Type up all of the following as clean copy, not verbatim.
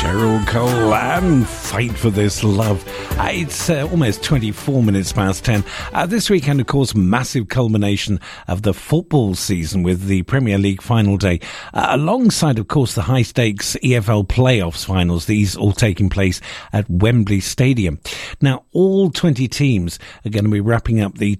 Cheryl Cole and Fight for This Love. It's almost 24 minutes past 10. This weekend, of course, massive culmination of the football season with the Premier League final day, alongside, of course, the high-stakes EFL playoffs finals, these all taking place at Wembley Stadium. Now, all 20 teams are going to be wrapping up the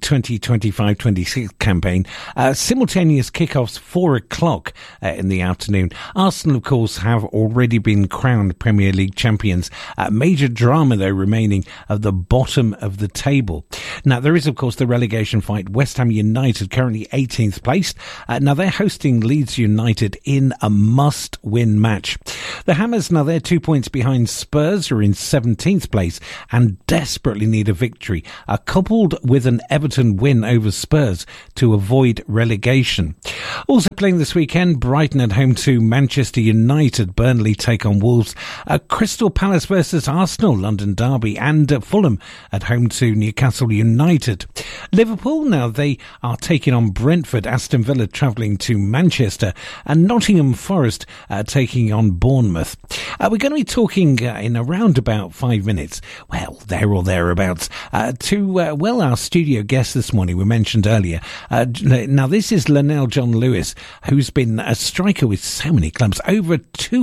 2025-26 campaign. Simultaneous kickoffs 4 o'clock in the afternoon. Arsenal, of course, have already been crowned Premier League champions. Major drama, though, remaining at the bottom of the table. Now, there is, of course, the relegation fight. West Ham United, currently 18th placed. Now, they're hosting Leeds United in a must-win match. The Hammers, now they're 2 points behind Spurs, who are in 17th place and desperately need a victory, coupled with an Everton win over Spurs to avoid relegation. Also playing this weekend, Brighton at home to Manchester United, Burnley take on Wolves, Crystal Palace versus Arsenal, London derby, and Fulham at home to Newcastle United. Liverpool, now they are taking on Brentford, Aston Villa travelling to Manchester, and Nottingham Forest taking on Bournemouth. We're going to be talking in around about 5 minutes, well, there or thereabouts, to our studio guest this morning we mentioned earlier. Now this is Lionel John Lewis, who's been a striker with so many clubs, over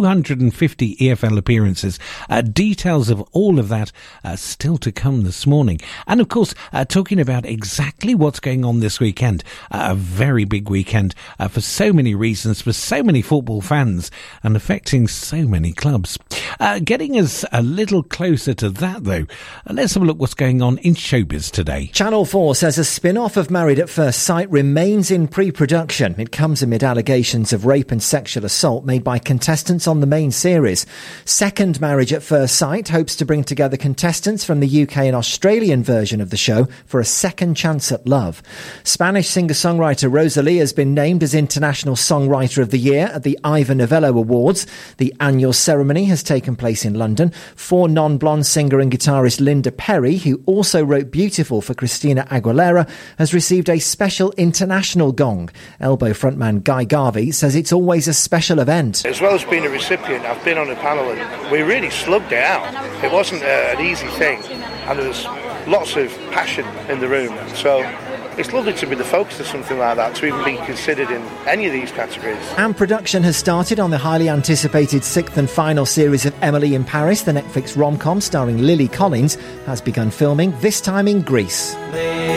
250 EFL appearances. Details of all of that still to come this morning. And of course, talking about exactly what's going on this weekend. A very big weekend for so many reasons, for so many football fans, and affecting so many clubs. Getting us a little closer to that, though, let's have a look what's going on in showbiz today. Channel 4 says a spin-off of Married at First Sight remains in pre-production. It comes amid allegations of rape and sexual assault made by contestants on the main series. Second Marriage at First Sight hopes to bring together contestants from the UK and Australian version of the show for a second chance at love. Spanish singer-songwriter Rosalía has been named as International Songwriter of the Year at the Ivor Novello Awards. The annual ceremony has taken place in London. For non-blonde singer and guitarist Linda Perry, who also wrote Beautiful for Christina Aguilera, has received a special international gong. Elbow frontman Guy Garvey says it's always a special event. As well as being a recipient, I've been on a panel and we really slugged it out. It wasn't an easy thing, and there was lots of passion in the room. So it's lovely to be the focus of something like that, to even be considered in any of these categories. And production has started on the highly anticipated 6th and final series of Emily in Paris. The Netflix rom-com starring Lily Collins has begun filming, this time in Greece.